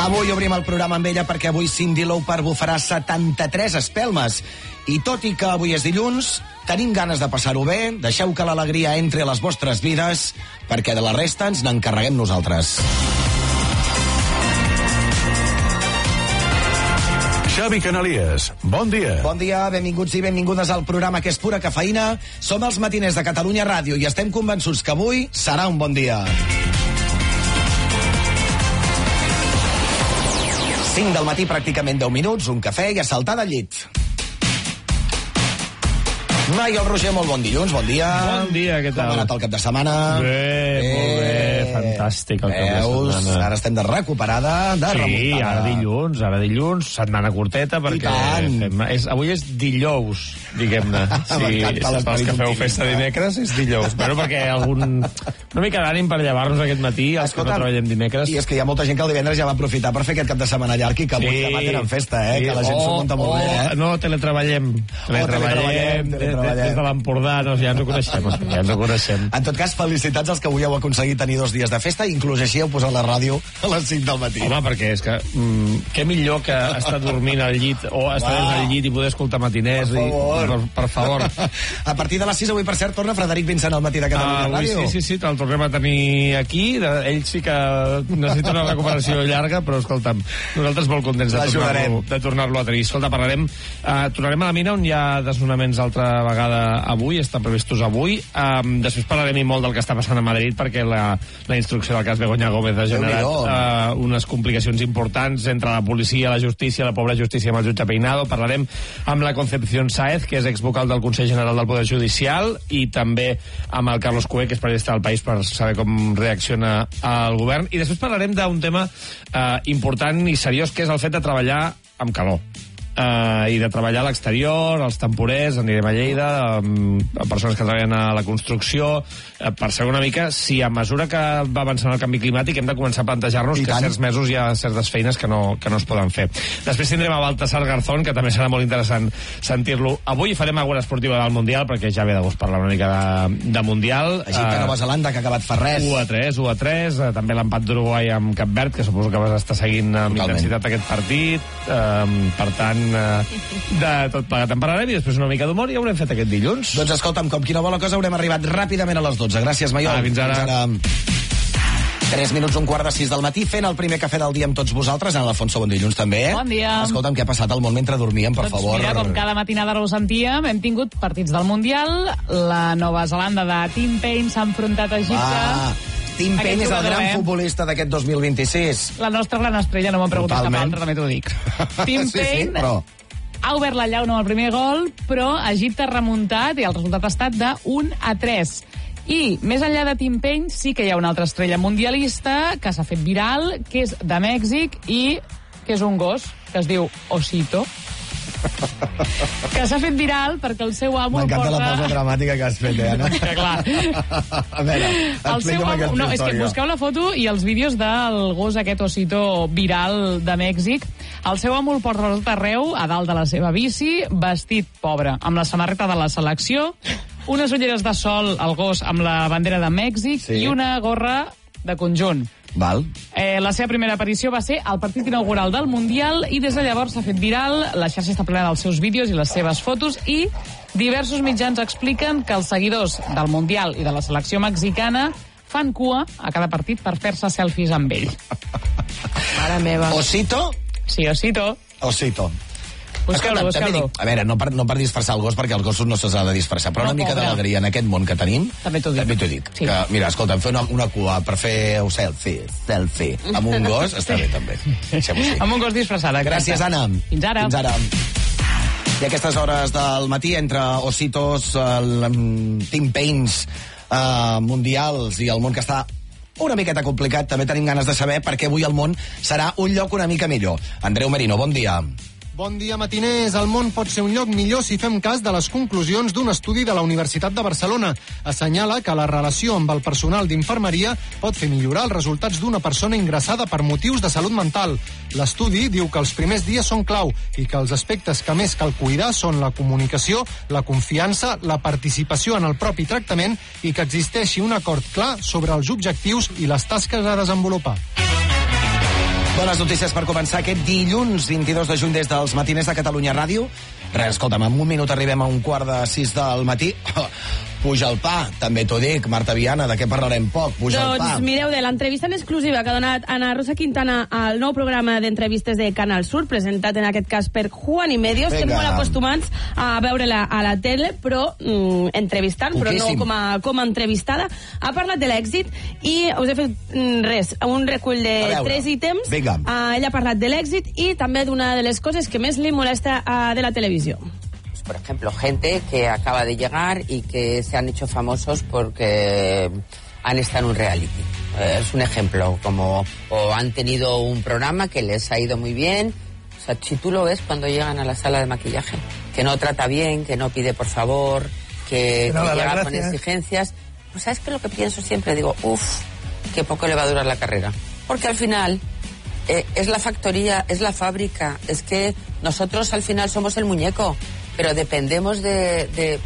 Avui obrim el programa amb ella perquè avui Cyndi Lauper bufarà 73 espelmes. I tot i que avui és dilluns, tenim ganes de passar-ho bé, deixeu que l'alegria entri a les vostres vides, perquè de la resta ens n'encarreguem nosaltres. Xavi Canalies, bon dia. Bon dia, benvinguts i benvingudes al programa que és pura cafeïna. Som els matiners de Catalunya Ràdio i estem convençuts que avui serà un bon dia. 5 del matí, pràcticament 10 minuts, un cafè i a saltar del llit. Noi, el Roger, molt bon dilluns, bon dia. Bon dia, què tal? Com ha anat el cap de setmana? Bé, molt bé, fantàstic el cap de setmana. Ara estem de recuperada, de remuntada. Sí, ara dilluns, setmana curteta, perquè avui és dijous, diguem-ne. Sí, els que feu festa dimecres és dijous. Però perquè una mica d'ànim per llevar-nos aquest matí, els que no treballem dimecres. I és que hi ha molta gent que el divendres ja va aprofitar per fer aquest cap de setmana llarg i que avui demà tenen festa, que la gent s'ho munta molt bé. No, teletreballem. Des de l'Empordà, ja ens ho coneixem. En tot cas, felicitats als que avui heu aconseguit tenir 2 dies de festa, inclús així heu posat la ràdio a les 5 del matí. Home, perquè és que què millor que estar dormint al llit o estar al llit i poder escoltar matiners. Per favor. A partir de les 6 avui, per cert, torna Frederic Vincent al matí de Catalunya Ràdio. Sí, te'l tornem a tenir aquí. Ell sí que necessita una recuperació llarga, però escolta'm, nosaltres molt contents de tornar-lo a tenir. Escolta, tornarem a la mina on hi ha desnonaments altra vegada avui, estan previstos avui. Després parlarem molt del que està passant a Madrid, perquè la instrucció del cas Begoña Gómez ha generat unes complicacions importants entre la policia, la justícia, la pobra justícia amb el jutge Peinado. Parlarem amb la Concepción Sáez, que és exvocal del Consell General del Poder Judicial, i també amb el Carlos Cué, que és periodista del País, per saber com reacciona el govern. I després parlarem d'un tema important i seriós, que és el fet de treballar amb calor. I de treballar a l'exterior, als temporers, anirem a Lleida, a persones que treballen a la construcció, per saber una mica si a mesura que va avançant el canvi climàtic hem de començar a plantejar-nos que certs mesos hi ha certes feines que no es poden fer. Després tindrem a Baltasar Garzón, que també serà molt interessant sentir-lo. Avui farem alguna esportiva del Mundial, perquè ja ve de gust parlar una mica de Mundial. Egipte, Nova Zelanda, que ha acabat fa res. 1-3, també l'empat d'Uruguai amb Cap Verd, que suposo que vas estar seguint amb intensitat aquest partit. Per tant, de tot plegat en parlarem, i després una mica d'humor i ja haurem fet aquest dilluns. Doncs escolta'm, com quina bona cosa, haurem arribat ràpidament a les 12. Gràcies, Maiol. Fins ara. 3 minuts, 1:45 del matí, fent el primer cafè del dia amb tots vosaltres. Ana Alfonso, bon dilluns també. Bon dia. Escolta'm, què ha passat al món mentre dormíem, per favor? Mira, com cada matinada ho sentíem, hem tingut partits del Mundial. La Nova Zelanda de Tim Payne s'ha enfrontat a Egipte. Tim Payne és el gran futbolista d'aquest 2026. La nostra gran estrella, no m'ho preguntis cap altre, també t'ho dic. Tim Payne però ha obert la llauna amb el primer gol, però Egipte ha remuntat i el resultat ha estat de 1-3. I, més enllà de Tim Payne, sí que hi ha una altra estrella mundialista que s'ha fet viral, que és de Mèxic i que és un gos que es diu Osito, que s'ha fet viral perquè el seu amo M'encanta la pausa dramàtica que has fet, Anna. Que clar. A veure, explica'm aquesta història. És que busqueu la foto i els vídeos del gos aquest Osito viral de Mèxic. El seu amo el porta tot arreu, a dalt de la seva bici, vestit, pobre, amb la samarreta de la selecció, unes ulleres de sol al gos amb la bandera de Mèxic i una gorra de conjunt. Val. La seva primera aparició va ser al partit inaugural del Mundial i des de llavors s'ha fet viral, la xarxa està plena dels seus vídeos i les seves fotos, i diversos mitjans expliquen que els seguidors del Mundial i de la selecció mexicana fan cua a cada partit per fer-se selfies amb ell. Mare meva. Osito? Sí, Osito. Busqueu-lo. A veure, no per disfressar el gos, perquè els gossos no s'ha de disfressar, però una mica d'alegria en aquest món que tenim, també t'ho dic. Sí. Que, mira, escolta'm, fer una cua per fer un selfie amb un gos està bé, també. Amb un gos disfressat. Gràcies, Anna. Fins ara. I a aquestes hores del matí, entre Ositos, Tim Paynes, mundials i el món que està una miqueta complicat, també tenim ganes de saber per què avui el món serà un lloc una mica millor. Andreu Merino, bon dia. Bon dia, matiners. El món pot ser un lloc millor si fem cas de les conclusions d'un estudi de la Universitat de Barcelona. Assenyala que la relació amb el personal d'infermeria pot fer millorar els resultats d'una persona ingressada per motius de salut mental. L'estudi diu que els primers dies són clau i que els aspectes que més cal cuidar són la comunicació, la confiança, la participació en el propi tractament i que existeixi un acord clar sobre els objectius i les tasques a desenvolupar. Bones notícies per començar aquest dilluns 22 de juny des dels matiners de Catalunya Ràdio. Res, escolta'm, en un minut arribem a 5:45 del matí. Puja el pa, també t'ho dic, Marta Viana, de què parlarem poc? Puja el pa. Doncs mireu, de l'entrevista en exclusiva que ha donat Ana Rosa Quintana al nou programa d'entrevistes de Canal Sur, presentat en aquest cas per Juan y Medio. Estem molt acostumats a veure-la a la tele, però entrevistant, Poquíssim. però no com a entrevistada. Ha parlat de l'èxit i us he fet un recull de 3 ítems. Vinga. Ella ha parlat de l'èxit i també d'una de les coses que més li molesta de la televisió. Por ejemplo, gente que acaba de llegar y que se han hecho famosos porque han estado en un reality. Es un ejemplo, o han tenido un programa que les ha ido muy bien. O sea, si tú lo ves cuando llegan a la sala de maquillaje, que no trata bien, que no pide por favor, que llega con exigencias. Pues ¿sabes qué es lo que pienso siempre? Digo, qué poco le va a durar la carrera. Porque al final es la factoría, es la fábrica, es que nosotros al final somos el muñeco, pero dependemos de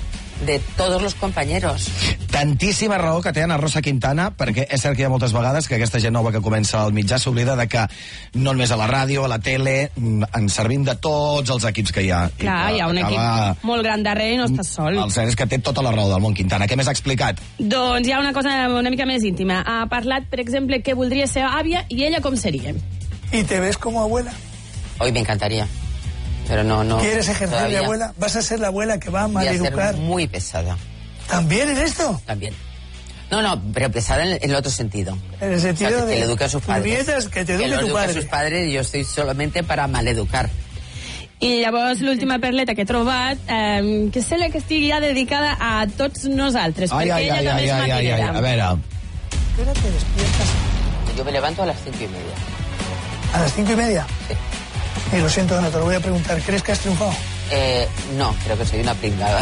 todos los compañeros. Tantíssima raó que té Ana Rosa Quintana, perquè és cert que hi ha moltes vegades que aquesta gent nova que comença al mitjà s'oblida de que no només a la ràdio, a la tele, ens servim de tots els equips que hi ha. Clar, hi ha un equip molt gran darrere i no estàs sol. El cert és que té tota la raó del món, Quintana. Què més ha explicat? Doncs hi ha una cosa una mica més íntima. Ha parlat, per exemple, que voldria ser àvia i ella com seria. ¿Y te ves como abuela? Hoy me encantaría, pero no. ¿Quieres ejercer todavía. de abuela? ¿Vas a ser la abuela que va a Voy a maleducar? ser muy pesada. ¿También en esto? También. No, pero pesada en el otro sentido. En el sentido O sea, que de le eduque a sus padres. nietas, que te eduque los tu eduque a padre. sus padres y yo estoy solamente para maleducar. I llavors l'última perleta que he trobat, que sembla que estigui ja dedicada a tots nosaltres, perquè ella també és matinera. A veure... ¿Qué hora te despiertas? Yo me levanto a las 5:30. ¿A las 5:30? Sí. Y lo siento, Ana, te lo voy a preguntar. ¿Crees que has triunfado? No, creo que soy una pringada.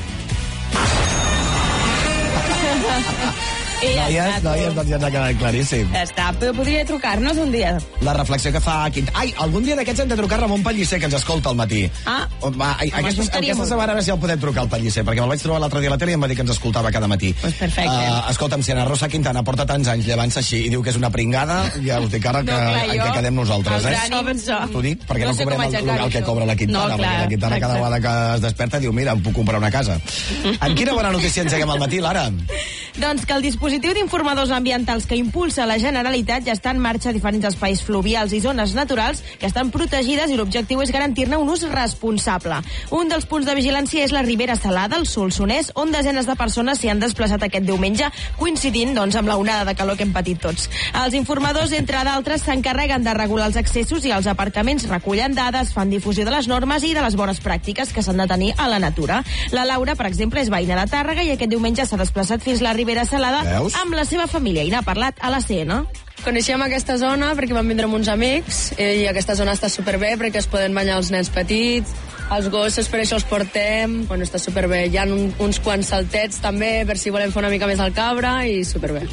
I ja Noies, doncs ja ens ha quedat claríssim. Ja està, però podria trucar-nos un dia. La reflexió que fa Quintana... Ai, algun dia d'aquests hem de trucar Ramon Pellicer, que ens escolta al matí. Aquesta setmana a veure si el podem trucar al Pellicer, perquè me'l vaig trobar l'altre dia a la tele i em va dir que ens escoltava cada matí. Pues perfecte. Escolta'm, si Ana Rosa Quintana porta tants anys llevant-se així i diu que és una pringada, ja us dic ara que, en què quedem nosaltres, T'ho dic, perquè no cobrem el que cobra la Quintana, perquè la Quintana cada vegada que es desperta diu, mira, em puc comprar una casa. En quina bona notícia engeguem al matí, Lara? Doncs que el dispositiu d'informadors ambientals que impulsa la Generalitat ja està en marxa a diferents espais fluvials i zones naturals que estan protegides i l'objectiu és garantir-ne un ús responsable. Un dels punts de vigilància és la Ribera Salada, al Solsonès, on desenes de persones s'hi han desplaçat aquest diumenge, coincidint doncs, amb la onada de calor que hem patit tots. Els informadors, entre d'altres, s'encarreguen de regular els accessos i els aparcaments, recullen dades, fan difusió de les normes i de les bones pràctiques que s'han de tenir a la natura. La Laura, per exemple, és veïna de Tàrrega i aquest diumenge s'ha desplaçat fins a la Ribera Salada amb la seva família i n'ha parlat a la CN. Coneixíem aquesta zona perquè vam vindre amb uns amics i aquesta zona està superbé perquè es poden banyar els nens petits, els gossos, per això els portem, bueno, està superbé. Hi ha uns quants saltets també per si volem fer una mica més al cabra i superbé.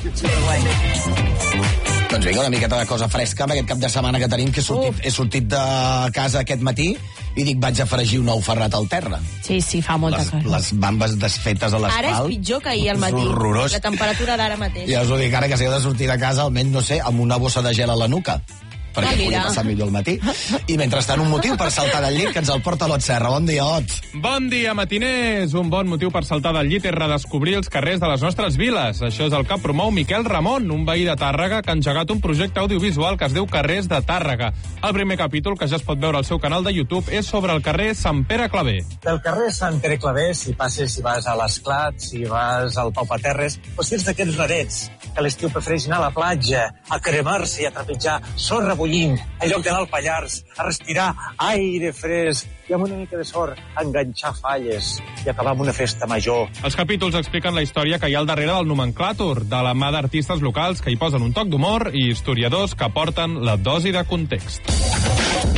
Doncs vinga, una miqueta de cosa fresca amb aquest cap de setmana que tenim, que he sortit de casa aquest matí i dic, vaig a fregir un ou ferrat al terra. Sí, fa molta cosa. Les bambes desfetes a l'asfalt. Ara és pitjor que ahir al matí. És horrorós. La temperatura d'ara mateix. Ja us ho dic, ara que si heu de sortir de casa, almenys, no sé, amb una bossa de gel a la nuca, perquè pugui passar millor el matí. I mentrestant, un motiu per saltar del llit que ens el porta l'Ot Serra. Bon dia, Ot. Bon dia, matiners! Un bon motiu per saltar del llit és redescobrir els carrers de les nostres viles. Això és el que promou Miquel Ramon, un veí de Tàrrega que ha engegat un projecte audiovisual que es diu Carrers de Tàrrega. El primer capítol, que ja es pot veure al seu canal de YouTube, és sobre el carrer Sant Pere Claver. Del carrer Sant Pere Claver, si vas a l'Esclat, si vas al Pau Paterres, o si ets d'aquests rarets que a l'estiu prefereixen a la platja, a cremar-se i a trepitjar sorra bullint, en lloc d'anar al Pallars, a respirar aire fresc i amb una mica de sort a enganxar falles i acabar amb una festa major. Els capítols expliquen la història que hi ha al darrere del nomenclàtor, de la mà d'artistes locals que hi posen un toc d'humor i historiadors que aporten la dosi de context.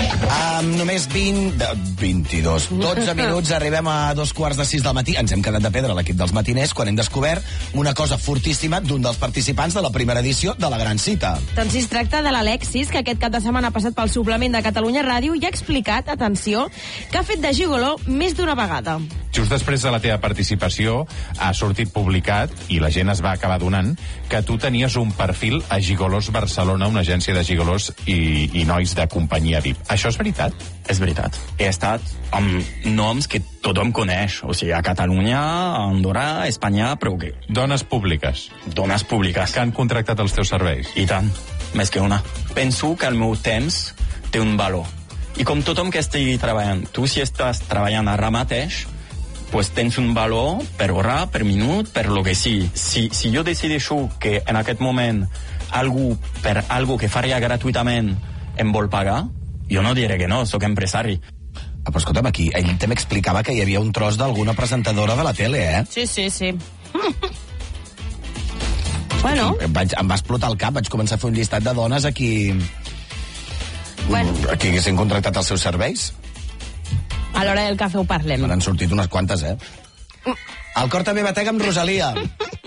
Només 12 minuts, arribem a 2:45 del matí. Ens hem quedat de pedra l'equip dels matiners quan hem descobert una cosa fortíssima d'un dels participants de la primera edició de la Gran Cita. Doncs sí, es tracta de l'Alexis, que aquest cap de setmana ha passat pel suplement de Catalunya Ràdio i ha explicat, atenció, que ha fet de gigoló més d'una vegada. Just després de la teva participació ha sortit publicat, i la gent es va acabar donant, que tu tenies un perfil a Gigolos Barcelona, una agència de gigolós i nois de companyia VIP. Això és veritat? És veritat. He estat amb noms que tothom coneix, o sigui, a Catalunya, a Andorra, a Espanya, però què? Dones públiques. Dones públiques. Que han contractat els teus serveis. I tant, més que una. Penso que el meu temps té un valor. I com tothom que estigui treballant, tu si estàs treballant ara mateix, pues tens un valor per hora, per minut, per lo que sigui. Si jo decideixo que en aquest moment algú per algo que faria gratuïtament em vol pagar, jo no diré que no, sóc empresari. Però escolta'm, aquí ell també explicava que hi havia un tros d'alguna presentadora de la tele, eh? Sí. Bueno. Em va explotar el cap, vaig començar a fer un llistat de dones aquí que haguessin contractat els seus serveis. A l'hora del cafè ho parlem. Me n'han sortit unes quantes, eh? El cor també batega amb Rosalia.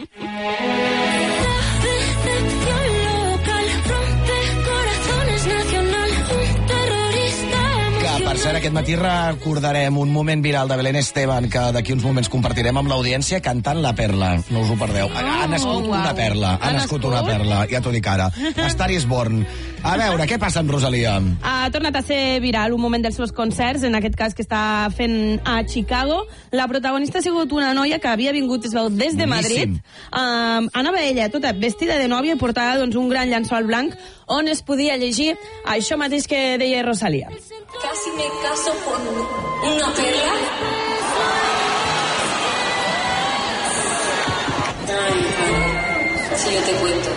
Per cert, aquest matí recordarem un moment viral de Belén Esteban que d'aquí uns moments compartirem amb l'audiència cantant La Perla. No us ho perdeu. Ha nascut una perla. Ha nascut una perla. Ja t'ho dic ara. Star is Born. A veure, què passa amb Rosalia? Ha tornat a ser viral un moment dels seus concerts, en aquest cas que està fent a Chicago. La protagonista ha sigut una noia que havia vingut des de Madrid. Anava ella tota vestida de nòvia i portava doncs, un gran llençol blanc on es podia llegir això mateix que deia Rosalia. Casi me caso con una perla. Si yo te cuento.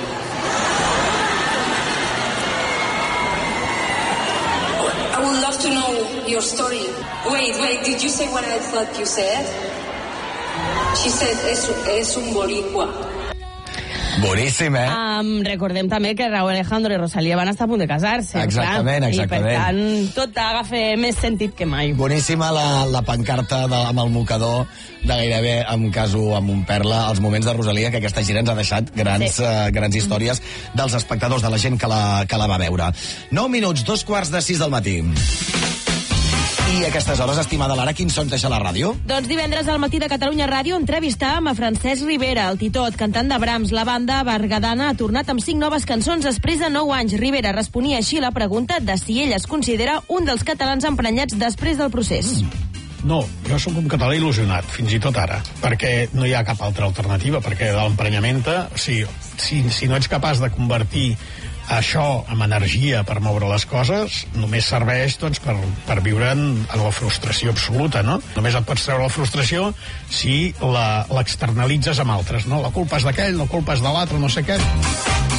I would love to know your story. Wait, did you say what I thought you said? She said, es un boricua. Boníssim, eh? Recordem també que Raúl Alejandro i Rosalía van estar a punt de casar-se. Exactament. I per tant, tot agafa més sentit que mai. Boníssima la pancarta amb el mocador de gairebé, en caso amb un perla, els moments de Rosalia, que aquesta gira ens ha deixat grans històries dels espectadors, de la gent que la va veure. 9 minuts, 2:45 del matí. I a aquestes hores, estimada Lara, quins sons deixa la ràdio? Doncs divendres al matí de Catalunya Ràdio entrevistàvem a Francesc Rivera, el titot, cantant de Brahms. La banda bergadana ha tornat amb 5 noves cançons després de 9 anys. Rivera responia així la pregunta de si ell es considera un dels catalans emprenyats després del procés. No, jo sóc un català il·lusionat, fins i tot ara, perquè no hi ha cap altra alternativa, perquè de l'emprenyament, si no ets capaç de convertir això amb energia per moure les coses, només serveix doncs, per viure en la frustració absoluta, no? Només et pots treure la frustració si l'externalitzes amb altres, no? La culpa és d'aquell, la culpa és de l'altre, no sé què.